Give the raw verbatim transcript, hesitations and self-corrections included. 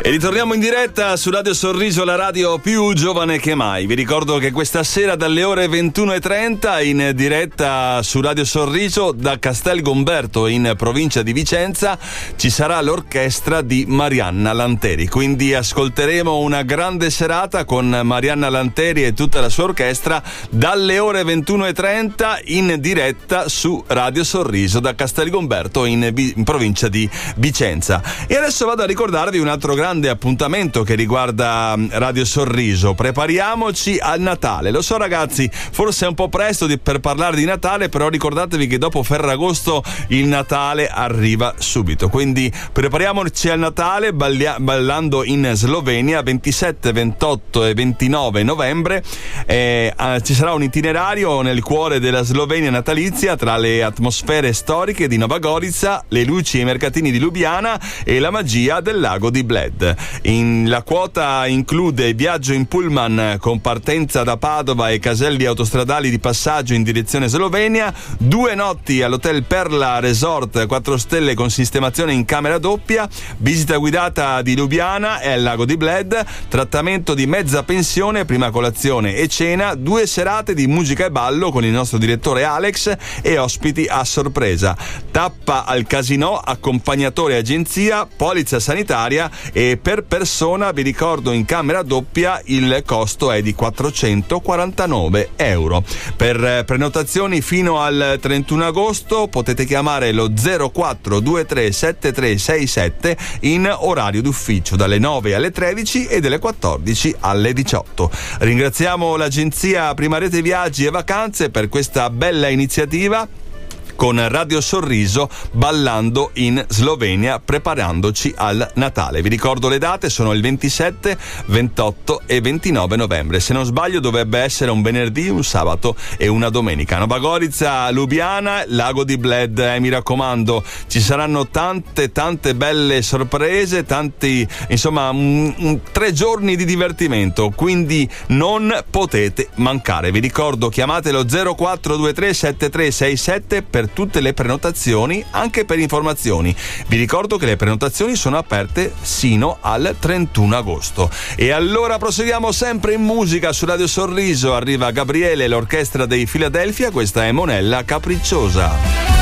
E ritorniamo in diretta su Radio Sorriso, la radio più giovane che mai. Vi ricordo che questa sera dalle ore ventuno e trenta in diretta su Radio Sorriso da Castel Gomberto in provincia di Vicenza ci sarà l'orchestra di Marianna Lanteri. Quindi ascolteremo una grande serata con Marianna Lanteri e tutta la sua orchestra dalle ore ventuno e trenta in diretta su Radio Sorriso da Castel Gomberto in, in provincia di Vicenza. E adesso vado a ricordarvi un altro grande appuntamento che riguarda Radio Sorriso. Prepariamoci al Natale. Lo so ragazzi, forse è un po' presto di, per parlare di Natale, però ricordatevi che dopo Ferragosto il Natale arriva subito, quindi prepariamoci al Natale ballia, ballando in Slovenia ventisette, ventotto e ventinove novembre. Eh, eh, ci sarà un itinerario nel cuore della Slovenia natalizia tra le atmosfere storiche di Nova Gorica, le luci e i mercatini di Lubiana e la magia del lago di Bled. In, la quota include viaggio in pullman con partenza da Padova e caselli autostradali di passaggio in direzione Slovenia, due notti all'Hotel Perla Resort quattro stelle con sistemazione in camera doppia, visita guidata di Lubiana e al lago di Bled, trattamento di mezza pensione, prima colazione e cena, due serate di musica e ballo con il nostro direttore Alex e ospiti a sorpresa, tappa al casinò, accompagnatore agenzia, polizza sanitaria e per persona, vi ricordo, in camera doppia il costo è di quattrocentoquarantanove euro. Per prenotazioni fino al trentuno agosto potete chiamare lo zero quattro due tre sette tre sei sette in orario d'ufficio dalle nove alle tredici e dalle quattordici alle diciotto. Ringraziamo l'agenzia Prima Rete Viaggi e Vacanze per questa bella iniziativa con Radio Sorriso ballando in Slovenia preparandoci al Natale. Vi ricordo le date, sono il ventisette, ventotto e ventinove novembre. Se non sbaglio dovrebbe essere un venerdì, un sabato e una domenica. Nova Gorica, Lubiana, Lago di Bled, eh, mi raccomando, ci saranno tante tante belle sorprese, tanti, insomma, un, un, tre giorni di divertimento, quindi non potete mancare. Vi ricordo, chiamatelo zero quattro due tre sette tre sei sette per tutte le prenotazioni, anche per informazioni. Vi ricordo che le prenotazioni sono aperte sino al trentuno agosto. E allora proseguiamo sempre in musica su Radio Sorriso. Arriva Gabriele e l'orchestra dei Philadelphia, questa è Monella Capricciosa.